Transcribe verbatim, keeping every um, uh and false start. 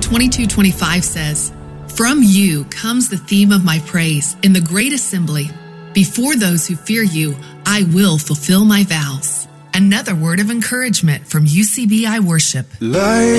twenty-two twenty-five says, "From you comes the theme of my praise in the great assembly. Before those who fear you, I will fulfill my vows." Another word of encouragement from U C B I Worship. Light